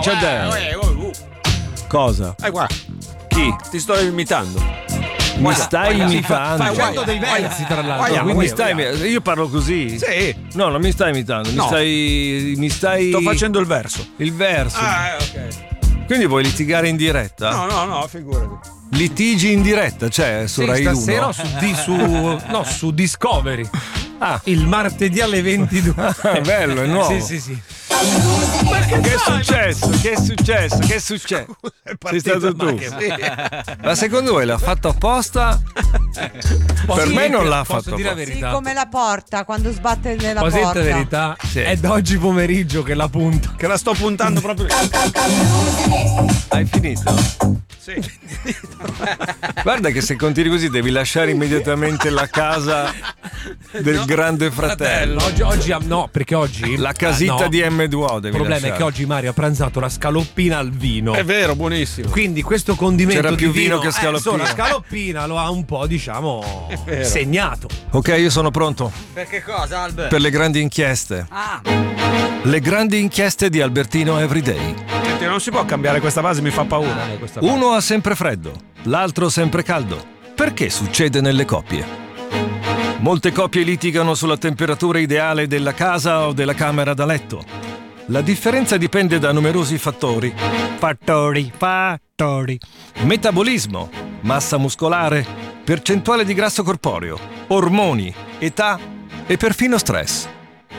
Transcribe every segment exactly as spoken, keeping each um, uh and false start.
succede? Cosa? Eh, guarda. Chi? Ti sto imitando. Mi Guarda, stai guarda, imitando? fai- Facendo dei versi, tra l'altro. Guarda, Quindi mi guarda. stai, io parlo così? Sì. No, non mi stai imitando, mi No. stai. Mi stai. Sto facendo il verso. il verso. Ah, ok. Quindi vuoi litigare in diretta? No, no, no, figurati. Litigi in diretta, cioè su Sì, Rai stasera uno. su, di, su, no, su Discovery. Ah, Il martedì alle ventidue. è bello, è nuovo. Sì, sì, sì. Che è successo? Che è successo? Che è successo? Sei stato tu. Ma secondo voi l'ha fatto apposta? Per me non l'ha Posso fatto dire la apposta. Sì, verità. come la porta quando sbatte nella Posso dire porta. la verità? Sì. È da oggi pomeriggio che la punto. Che la sto puntando proprio. Hai finito? Sì. Guarda che se continui così devi lasciare immediatamente la casa del No, grande fratello. Oggi, oggi no, perché oggi La casita ah, no. di M due O devi Il problema lasciare. è che oggi Mario ha pranzato la scaloppina al vino. È vero, buonissimo. Quindi questo condimento C'era più di vino che eh, scaloppina. so, la scaloppina lo ha un po', diciamo, vero. segnato. Ok, io sono pronto Per che cosa, Albe? per le grandi inchieste. Ah, Le grandi inchieste di Albertino Everyday. Senti, non si può cambiare questa base, mi fa paura. questa base. Uno ha sempre freddo, l'altro sempre caldo. Perché succede nelle coppie? Molte coppie litigano sulla temperatura ideale della casa o della camera da letto. La differenza dipende da numerosi fattori. Fattori, fattori. Metabolismo, massa muscolare, percentuale di grasso corporeo, ormoni, età e perfino stress.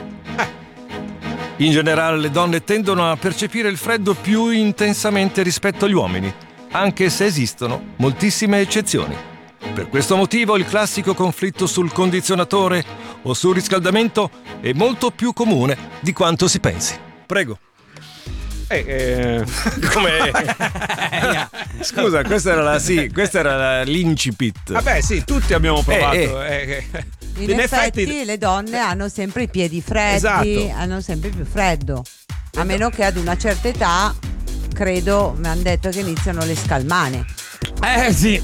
In generale le donne tendono a percepire il freddo più intensamente rispetto agli uomini, anche se esistono moltissime eccezioni. Per questo motivo il classico conflitto sul condizionatore o sul riscaldamento è molto più comune di quanto si pensi. Prego. Eh, eh, Come? Scusa, questa era la sì, questa era la, l'incipit. vabbè, sì, tutti abbiamo provato. Eh, eh, eh. In, effetti, le donne hanno sempre i piedi freddi, Esatto. hanno sempre più freddo. A meno che ad una certa età, credo, mi hanno detto che iniziano le scalmane. Eh sì,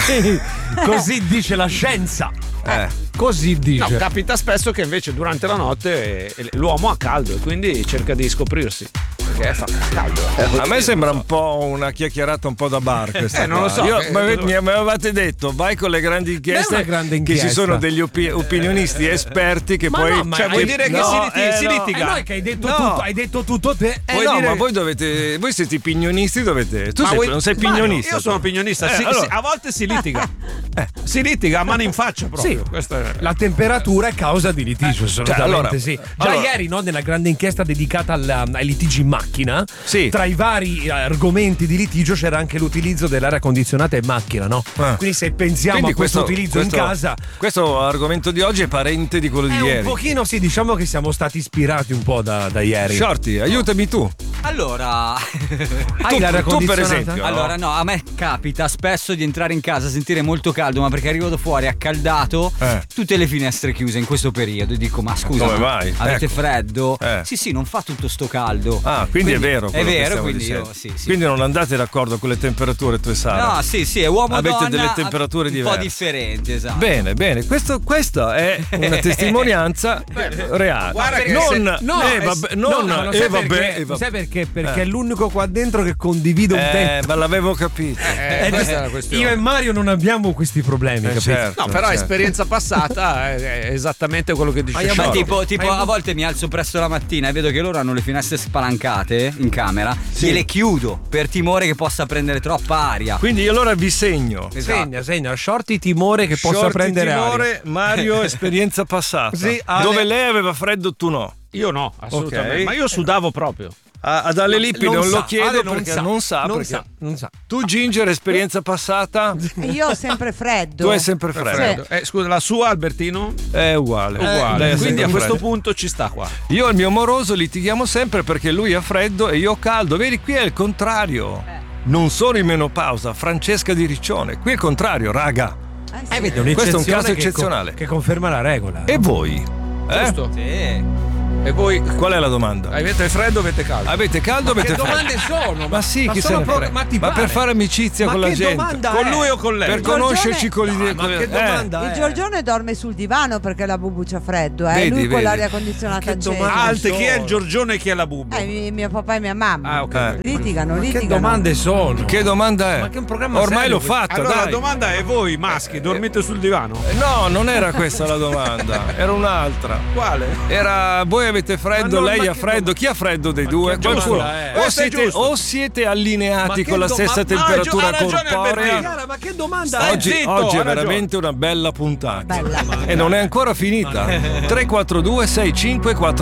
così dice la scienza. Eh. Così No, dice. capita spesso che invece durante la notte eh, l'uomo ha caldo e quindi cerca di scoprirsi. Perché fa caldo. A me sembra un po' una chiacchierata un po' da bar questa Eh, non lo qua. so, Io- che- mi ave- mi avevate detto vai con le grandi inchieste, Beh, una grande che ci inchiesta. sono degli opi- opinionisti esperti che Ma poi no, ma Cioè, vuoi hai- dire che no, si, liti- eh, si no. litiga? Eh no, è che hai detto No. tutto, hai detto tutto te. Eh vuoi no, dire- ma voi dovete voi siete pignonisti, dovete tu Ma sei- vuoi- non sei Ma no, pignonista. io sono pignonista. Eh, Sì, allora- sì, a volte si litiga. Si litiga a mano in faccia proprio. Sì. Questo è- La temperatura è causa di litigio, assolutamente allora- sì. Già allora- ieri, no, nella grande inchiesta dedicata alla- ai litigi in macchina, Sì. tra i vari eh, argomenti di litigio c'era anche l'utilizzo dell'aria condizionata in macchina, no? Ah. Quindi se pensiamo Quindi a questo, utilizzo questo- in casa, questo argomento di oggi è parente di quello di è un ieri. pochino, sì, diciamo che siamo stati ispirati un po' da, da ieri. Shorty, aiutami tu. allora. Hai Tu- l'aria tu, per condizionata? esempio, no? Allora, no, a me capita spesso di entrare in casa, sentire molto caldo, ma perché arrivo da fuori accaldato, Eh. tutte le finestre chiuse in questo periodo. E dico, ma scusa, Come ma mai? avete Ecco. freddo? Eh. Sì, sì, non fa tutto sto caldo. Ah, quindi, è vero È quello che vero, stiamo quindi dicendo. io, sì, sì. Quindi non andate d'accordo con le temperature tu e Sara. No, sì, sì, è uomo Avete donna, delle temperature un diverse. po' differenti, esatto. Bene, bene, questo, questa è una testimonianza reale. Guarda che non, se- No, eh, eh, vabbè, no, non, ma lo eh, sai vabbè, perché? eh, Lo vabbè. sai perché? Perché Eh. è l'unico qua dentro che condivide un Eh, tetto. ma l'avevo capito. Eh, Eh, questa già- è la questione. io e Mario non abbiamo questi problemi, Eh, capito? certo, No, però certo. esperienza passata è è esattamente quello che dice Ma io- Ma Shorty. tipo, tipo Ma io- a volte mi alzo presto la mattina e vedo che loro hanno le finestre spalancate in camera, gliele chiudo per timore che possa prendere troppa aria. Quindi io allora vi segno. Esatto. Segna, segna, Shorty timore che possa Shorty prendere timore, aria. Mario esperienza passata. Sì, Ale- Dove lei aveva freddo tu no. Io no, assolutamente. Ok. Ma io sudavo proprio. A- Ad Ale Lippi non, sa, lo chiedo Ale perché non sa, non perché- sa, non sa. Tu Ginger esperienza passata Io ho sempre freddo. tu hai sempre freddo. Freddo. Eh, scusa, la sua Albertino? È uguale. Uguale. Lei ha Quindi sempre a questo freddo. punto ci sta qua. Io e il mio amoroso litighiamo sempre perché lui ha freddo e io ho caldo. Vedi, qui è il contrario. Non sono in menopausa, Francesca di Riccione. Qui è il contrario, raga. Eh, sì. Eh, vedi, un'eccezione Questo è un caso che co- eccezionale. Che conferma la regola. E voi? Eh? Giusto? Sì. E voi Qual è la domanda? avete freddo o avete caldo? Avete caldo o Che avete freddo? domande sono? Ma sì, ma chi se sono ne pro- frega. ma ti Ma pare? per fare amicizia Ma con la che gente. domanda Con è? lui o con lei? Per Giorgione- conoscerci con No, l'idea. ma che eh. domanda Il è? Giorgione dorme sul divano perché la bubu c'ha freddo, eh. Vedi, Lui con vedi. l'aria condizionata Che accesa. domande Alte, chi è il sono? Giorgione e chi è la Bubu? Eh, mi- mio papà e mia mamma. Ah, ok. Eh. Litigano, Ma che litigano. domande sono? Che domanda è? Ma che un programma Ormai serio l'ho questo? fatta, Allora dai. la domanda è: voi maschi dormite sul divano? Eh, No, non era questa la domanda, era un'altra. Quale? Era voi avete freddo, Ma no, lei ma ha che freddo. dom- Chi ha freddo dei due? che Qualcuno. domanda è? O Questo è siete, giusto. o siete allineati Ma che con la do- stessa ma- temperatura ha ragione corporea. Albertino. Chiara, ma che domanda Stai è? Oggi, zitto, oggi ha è ragione. veramente una bella puntata. Bella. E non è ancora finita. tre quattro due sei cinque quattro